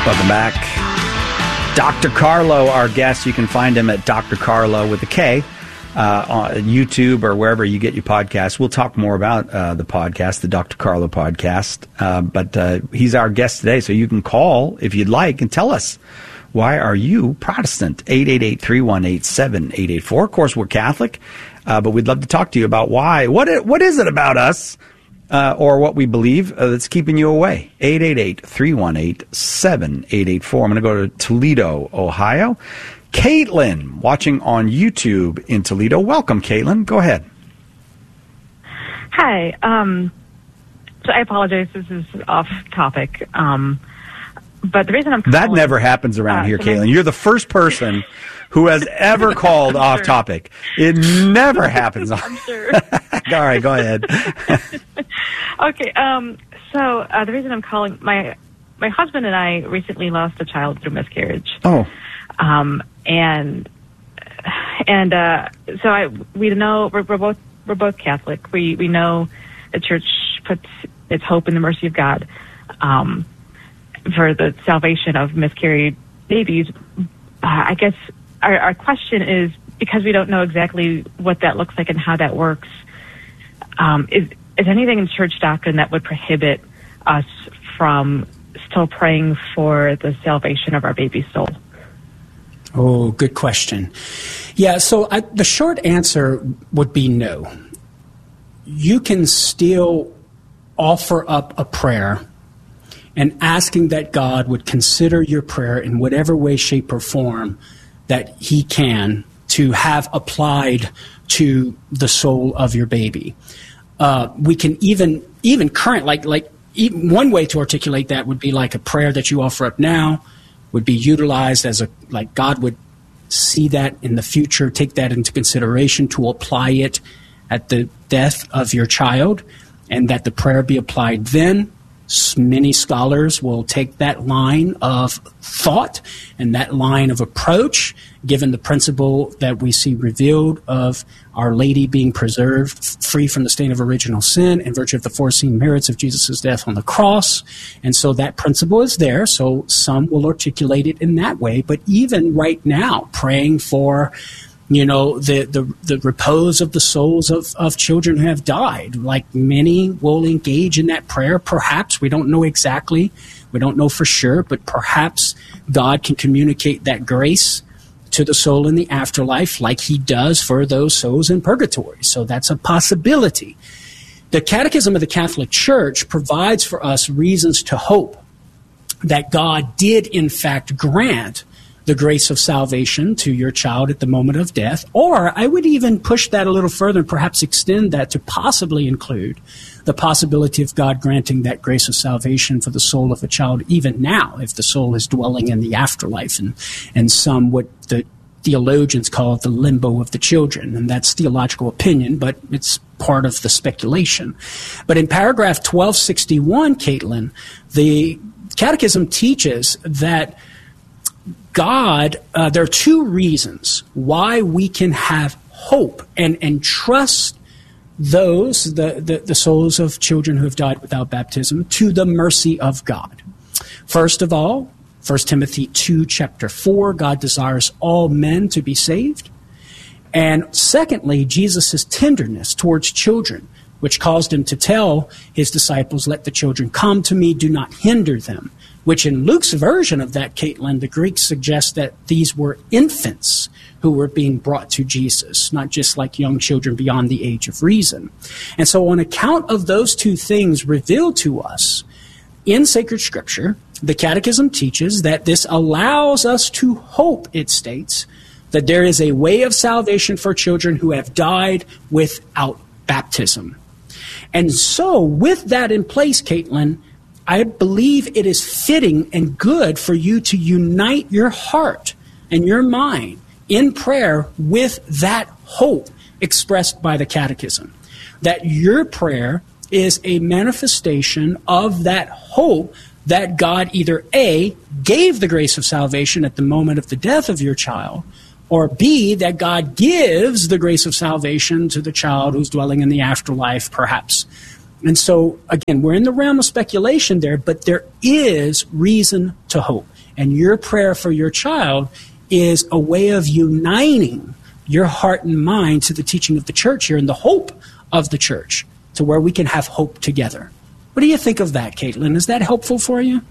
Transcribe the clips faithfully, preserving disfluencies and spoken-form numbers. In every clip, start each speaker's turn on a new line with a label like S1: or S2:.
S1: Welcome back. Doctor Carlo, our guest. You can find him at Doctor Carlo with a K uh, on YouTube or wherever you get your podcasts. We'll talk more about uh, the podcast, the Doctor Carlo podcast. Uh, but uh, he's our guest today, so you can call if you'd like and tell us, why are you Protestant? eight eight eight, three one eight, seven eight eight four. Of course, we're Catholic, uh, but we'd love to talk to you about why. What it, what is it about us? Uh, or what we believe uh, that's keeping you away. eight eight eight, three one eight, seven eight eight four. I'm going to go to Toledo, Ohio. Caitlin, watching on YouTube in Toledo. Welcome, Caitlin. Go ahead.
S2: Hi. Um, so I apologize. This is off topic. Um, but the reason I'm calling...
S1: That never happens around
S2: uh,
S1: here,
S2: so
S1: Caitlin. You're the first person who has ever called off
S2: sure.
S1: topic. It never happens.
S2: I'm sure.
S1: All right, go ahead.
S2: Okay, um, so uh, the reason I'm calling, my my husband and I recently lost a child through miscarriage.
S1: Oh.
S2: Um, and and uh, so I we know we're, we're both we're both Catholic. We we know the Church puts its hope in the mercy of God um, for the salvation of miscarried babies. Uh, I guess our, our question is, because we don't know exactly what that looks like and how that works. Um, is is anything in church doctrine that would prohibit us from still praying for the salvation of our baby's soul?
S3: Oh, good question. Yeah, so I, the short answer would be no. You can still offer up a prayer and asking that God would consider your prayer in whatever way, shape, or form that he can to have applied to the soul of your baby. Uh, we can even, even current, like, like even one way to articulate that would be like a prayer that you offer up now would be utilized as a, like God would see that in the future, take that into consideration to apply it at the death of your child, and that the prayer be applied then. Many scholars will take that line of thought and that line of approach, given the principle that we see revealed of Our Lady being preserved free from the stain of original sin in virtue of the foreseen merits of Jesus' death on the cross. And so that principle is there, so some will articulate it in that way. But even right now, praying for you know, the, the, the repose of the souls of, of children who have died. Like many will engage in that prayer. Perhaps, we don't know exactly, we don't know for sure, but perhaps God can communicate that grace to the soul in the afterlife like he does for those souls in purgatory. So that's a possibility. The Catechism of the Catholic Church provides for us reasons to hope that God did in fact grant the grace of salvation to your child at the moment of death. Or I would even push that a little further and perhaps extend that to possibly include the possibility of God granting that grace of salvation for the soul of a child even now, if the soul is dwelling in the afterlife, and, and some what the theologians call it the limbo of the children. And that's theological opinion, but it's part of the speculation. But in paragraph twelve sixty-one, Caitlin, the Catechism teaches that God, uh, there are two reasons why we can have hope and, and trust those, the, the, the souls of children who have died without baptism, to the mercy of God. First of all, First Timothy two, chapter four, God desires all men to be saved. And secondly, Jesus' tenderness towards children, which caused him to tell his disciples, let the children come to me, do not hinder them. Which in Luke's version of that, Caitlin, the Greeks suggest that these were infants who were being brought to Jesus, not just like young children beyond the age of reason. And so on account of those two things revealed to us in sacred scripture, the Catechism teaches that this allows us to hope, it states, that there is a way of salvation for children who have died without baptism. And so with that in place, Caitlin, I believe it is fitting and good for you to unite your heart and your mind in prayer with that hope expressed by the Catechism. That your prayer is a manifestation of that hope that God either A, gave the grace of salvation at the moment of the death of your child, or B, that God gives the grace of salvation to the child who's dwelling in the afterlife, perhaps And so, again, we're in the realm of speculation there, but there is reason to hope. And your prayer for your child is a way of uniting your heart and mind to the teaching of the church here and the hope of the church to where we can have hope together. What do you think of that, Caitlin? Is that helpful for you?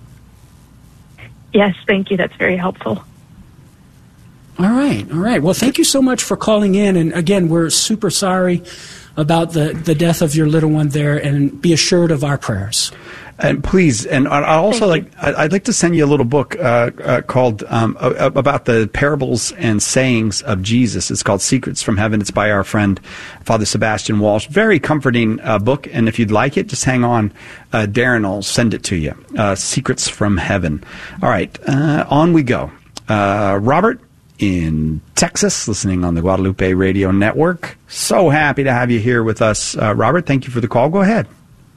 S2: Yes, thank you. That's very helpful.
S3: All right, all right. Well, thank you so much for calling in. And again, we're super sorry about the, the death of your little one there, and be assured of our prayers.
S1: And please, and I also
S2: Thank
S1: like, I'd like to send you a little book uh, uh, called um, uh, about the parables and sayings of Jesus. It's called Secrets from Heaven. It's by our friend Father Sebastian Walsh. Very comforting uh, book, and if you'd like it, just hang on. Uh, Darren will send it to you. Uh, Secrets from Heaven. All right, uh, on we go. Uh, Robert in Texas, listening on the Guadalupe Radio Network. So happy to have you here with us, uh, Robert. Thank you for the call. Go ahead.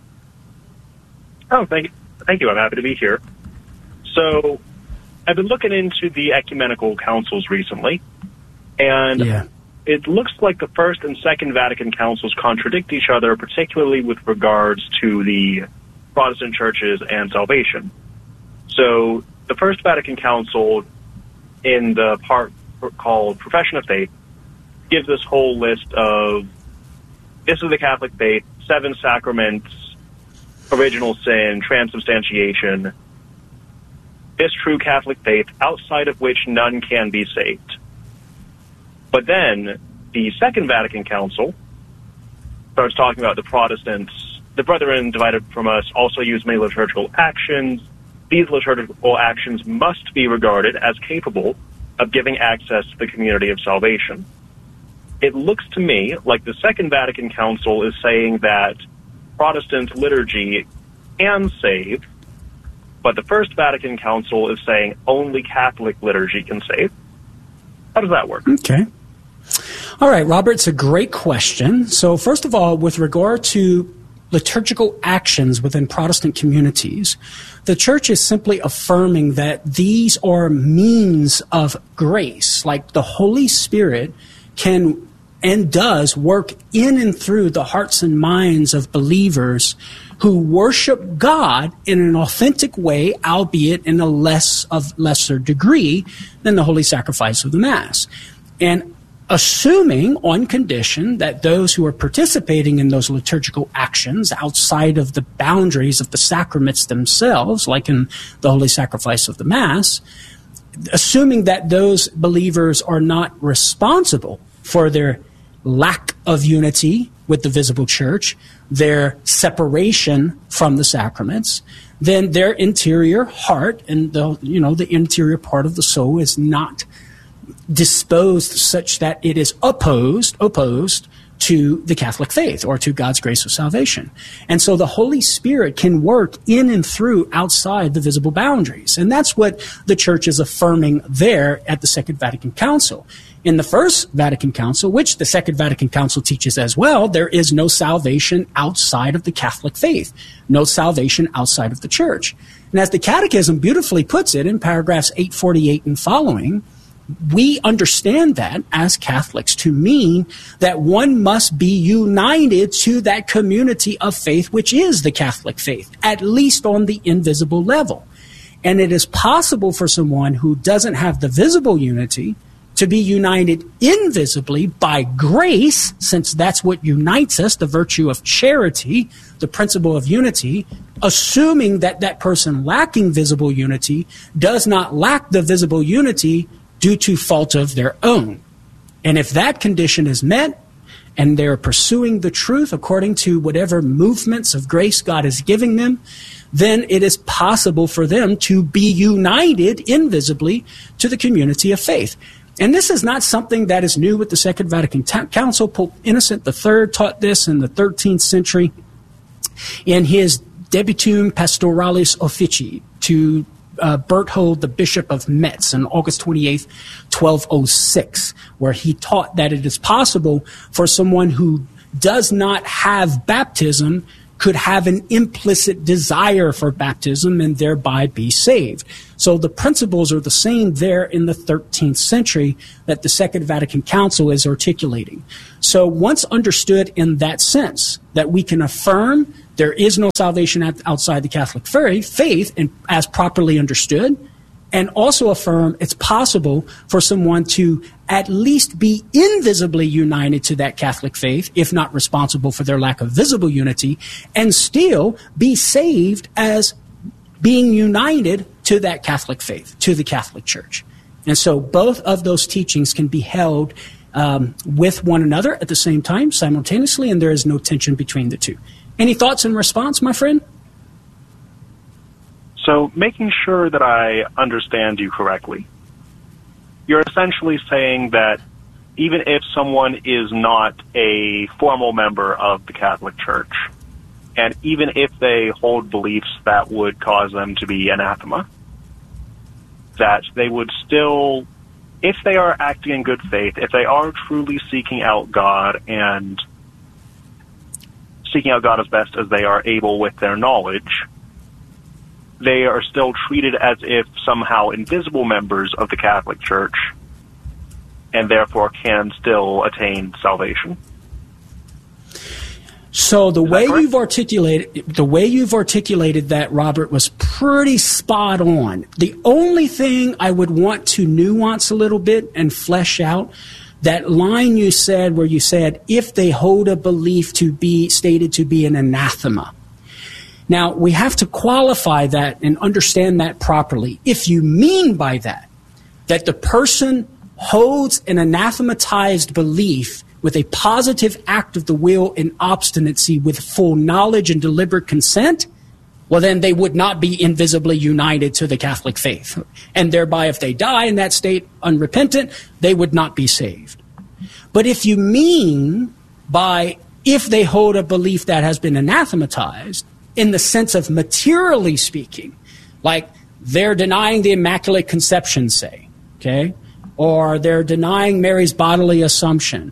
S4: Oh, thank you. Thank you. I'm happy to be here. So, I've been looking into the ecumenical councils recently, and
S3: Yeah.
S4: it looks like the First and Second Vatican councils contradict each other, particularly with regards to the Protestant churches and salvation. So, the First Vatican Council, in the part called Profession of Faith, gives this whole list of, this is the Catholic faith, seven sacraments, original sin, transubstantiation, this true Catholic faith, outside of which none can be saved. But then, the Second Vatican Council starts talking about the Protestants, the brethren divided from us also use many liturgical actions. These liturgical actions must be regarded as capable of giving access to the community of salvation. It looks to me like the Second Vatican Council is saying that Protestant liturgy can save, but the First Vatican Council is saying only Catholic liturgy can save. How does that work?
S3: Okay. All right, Robert, it's a great question. So first of all, with regard to liturgical actions within Protestant communities, the church is simply affirming that these are means of grace, like the Holy Spirit can and does work in and through the hearts and minds of believers who worship God in an authentic way, albeit in a less of lesser degree than the holy sacrifice of the Mass. And assuming on condition that those who are participating in those liturgical actions outside of the boundaries of the sacraments themselves, like in the holy sacrifice of the Mass, assuming that those believers are not responsible for their lack of unity with the visible church, their separation from the sacraments, then their interior heart and the you know the interior part of the soul is not disposed such that it is opposed opposed to the Catholic faith or to God's grace of salvation. And so the Holy Spirit can work in and through outside the visible boundaries. And that's what the church is affirming there at the Second Vatican Council. In the First Vatican Council, which the Second Vatican Council teaches as well, there is no salvation outside of the Catholic faith, no salvation outside of the church. And as the Catechism beautifully puts it in paragraphs eight forty-eight and following, we understand that as Catholics to mean that one must be united to that community of faith, which is the Catholic faith, at least on the invisible level. And it is possible for someone who doesn't have the visible unity to be united invisibly by grace, since that's what unites us, the virtue of charity, the principle of unity, assuming that that person lacking visible unity does not lack the visible unity due to fault of their own. And if that condition is met, and they're pursuing the truth according to whatever movements of grace God is giving them, then it is possible for them to be united invisibly to the community of faith. And this is not something that is new with the Second Vatican Council. Pope Innocent the Third taught this in the thirteenth century in his Debitum Pastoralis Officii to Uh, Berthold, the Bishop of Metz, on August twenty-eighth, twelve oh six, where he taught that it is possible for someone who does not have baptism could have an implicit desire for baptism and thereby be saved. So the principles are the same there in the thirteenth century that the Second Vatican Council is articulating. So once understood in that sense, that we can affirm there is no salvation outside the Catholic faith, and as properly understood, and also affirm it's possible for someone to at least be invisibly united to that Catholic faith, if not responsible for their lack of visible unity, and still be saved as being united to that Catholic faith, to the Catholic Church. And so both of those teachings can be held um, with one another at the same time, simultaneously, and there is no tension between the two. Any thoughts in response, my friend?
S4: So, making sure that I understand you correctly, you're essentially saying that even if someone is not a formal member of the Catholic Church, and even if they hold beliefs that would cause them to be anathema, that they would still, if they are acting in good faith, if they are truly seeking out God and seeking out God as best as they are able with their knowledge, they are still treated as if somehow invisible members of the Catholic Church, and therefore can still attain salvation.
S3: So the
S4: Is
S3: way you've articulated the way you've articulated that, Robert, was pretty spot on. The only thing I would want to nuance a little bit and flesh out, that line you said where you said, if they hold a belief to be stated to be an anathema. Now, we have to qualify that and understand that properly. If you mean by that, that the person holds an anathematized belief with a positive act of the will and obstinacy with full knowledge and deliberate consent, well, then they would not be invisibly united to the Catholic faith. And thereby, if they die in that state unrepentant, they would not be saved. But if you mean by if they hold a belief that has been anathematized, in the sense of materially speaking, like they're denying the Immaculate Conception, say, okay, or they're denying Mary's bodily assumption,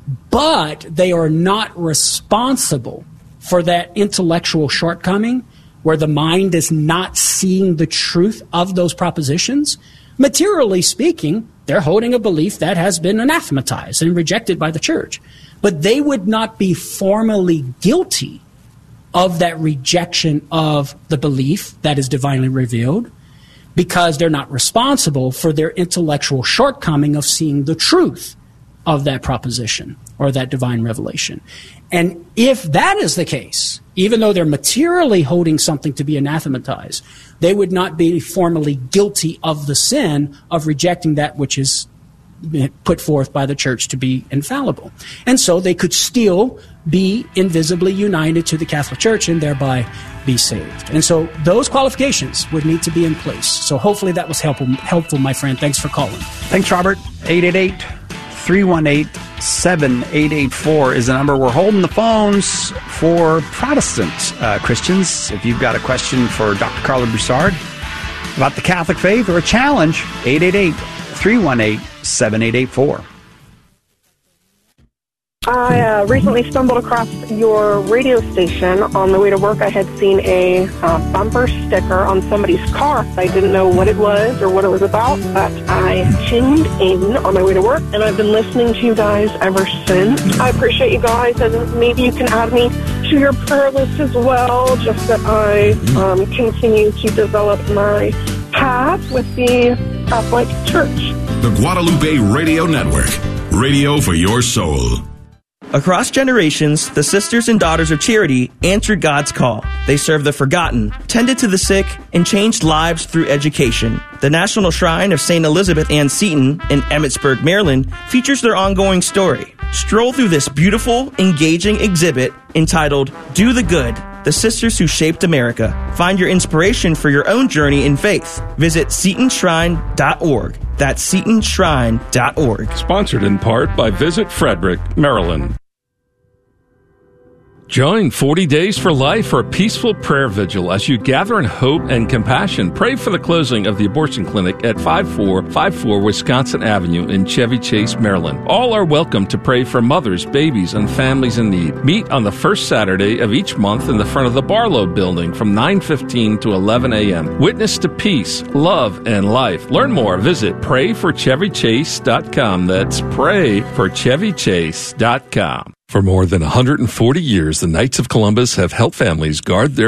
S3: but they are not responsible for that intellectual shortcoming where the mind is not seeing the truth of those propositions, materially speaking, they're holding a belief that has been anathematized and rejected by the Church. But they would not be formally guilty of that rejection of the belief that is divinely revealed, because they're not responsible for their intellectual shortcoming of seeing the truth of that proposition or that divine revelation. And if that is the case, even though they're materially holding something to be anathematized, they would not be formally guilty of the sin of rejecting that which is put forth by the Church to be infallible. And so they could still be invisibly united to the Catholic Church and thereby be saved. And so those qualifications would need to be in place. So hopefully that was helpful, helpful, my friend. Thanks for calling.
S1: Thanks, Robert. eight eight eight, three one eight, seven eight eight four is the number. We're holding the phones for Protestant uh, Christians. If you've got a question for Doctor Carlo Broussard about the Catholic faith or a challenge, eight eight eight, three one eight, seven eight eight four.
S5: I uh, recently stumbled across your radio station. On the way to work, I had seen a uh, bumper sticker on somebody's car. I didn't know what it was or what it was about, but I tuned in on my way to work, and I've been listening to you guys ever since. I appreciate you guys, and maybe you can add me to your prayer list as well, just that I um, continue to develop my path with the Catholic Church.
S6: The Guadalupe Radio Network. Radio for your soul.
S7: Across generations, the Sisters and Daughters of Charity answered God's call. They served the forgotten, tended to the sick, and changed lives through education. The National Shrine of Saint Elizabeth Ann Seton in Emmitsburg, Maryland, features their ongoing story. Stroll through this beautiful, engaging exhibit entitled Do the Good, the Sisters Who Shaped America. Find your inspiration for your own journey in faith. Visit seton shrine dot org. That's seton shrine dot org.
S8: Sponsored in part by Visit Frederick, Maryland. Join forty Days for Life for a peaceful prayer vigil as you gather in hope and compassion. Pray for the closing of the abortion clinic at five four five four Wisconsin Avenue in Chevy Chase, Maryland. All are welcome to pray for mothers, babies, and families in need. Meet on the first Saturday of each month in the front of the Barlow Building from nine fifteen to eleven a.m. Witness to peace, love, and life. Learn more. Visit pray for chevy chase dot com. That's pray for chevy chase dot com. For more than one hundred forty years, the Knights of Columbus have helped families guard their